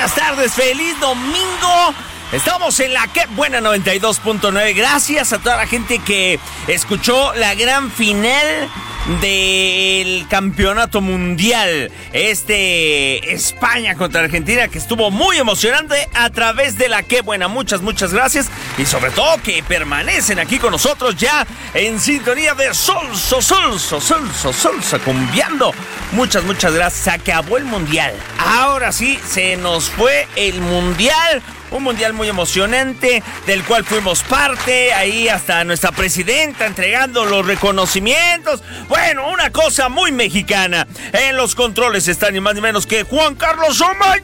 buenas tardes, feliz domingo. Estamos en la Que Buena 92.9. Gracias a toda la gente que escuchó la gran final del campeonato mundial. España contra Argentina, que estuvo muy emocionante a través de la Que Buena. Muchas gracias. Y sobre todo que permanecen aquí con nosotros ya en sintonía de Solso, cumbiando. Muchas gracias. Se acabó el mundial. Ahora sí, se nos fue el mundial. Un mundial muy emocionante, del cual fuimos parte, ahí hasta nuestra presidenta entregando los reconocimientos. Bueno, una cosa muy mexicana. En los controles está ni más ni menos que Juan Carlos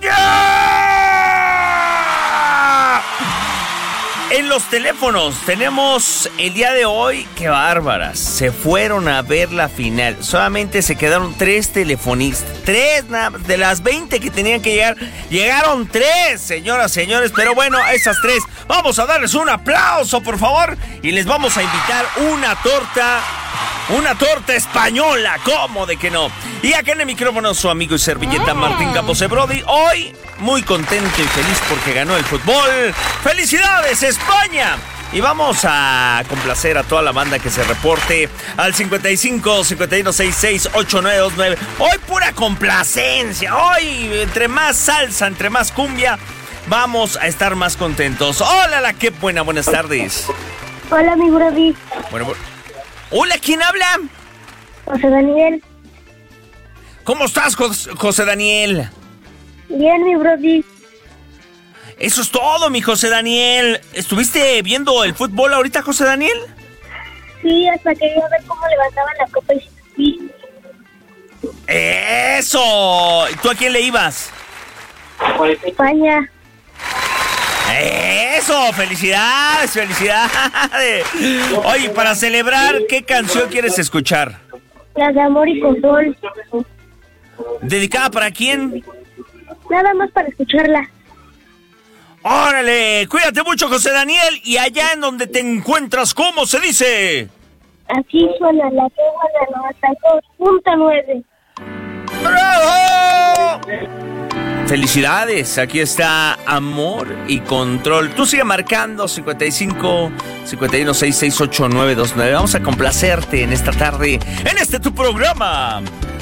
Omaña. En los teléfonos tenemos el día de hoy, qué bárbaras, se fueron a ver la final. Solamente se quedaron 3 telefonistas. 3 de las 20 que tenían que llegar. Llegaron 3, señoras, señores. Pero bueno, esas 3, vamos a darles un aplauso, por favor. Y les vamos a invitar una torta española, ¿cómo de que no? Y acá en el micrófono su amigo y servilleta Martín Campos Brody. Hoy muy contento y feliz porque ganó el fútbol. ¡Felicidades, España! Y vamos a complacer a toda la banda que se reporte al 55 51 66 8929. Hoy pura complacencia. Hoy entre más salsa, entre más cumbia, vamos a estar más contentos. Hola, la Que Buena, buenas tardes. Hola, mi Brody. Bueno, hola, ¿quién habla? José Daniel. ¿Cómo estás, José Daniel? Bien, mi Brody. Eso es todo, mi José Daniel. ¿Estuviste viendo el fútbol ahorita, José Daniel? Sí, hasta quería ver cómo levantaban la copa y sí. ¡Eso! ¿Tú a quién le ibas? España. ¡Eso! ¡Felicidades! Oye, para celebrar, ¿qué canción quieres escuchar? La de Amor y Control. ¿Dedicada para quién? Nada más para escucharla. ¡Órale! Cuídate mucho, José Daniel. Y allá en donde te encuentras, ¿cómo se dice? Aquí suena la Que Buena 92.9. ¡Bravo! Felicidades, aquí está Amor y Control. Tú sigue marcando 55 51 66 8929. Vamos a complacerte en esta tarde, en este tu programa.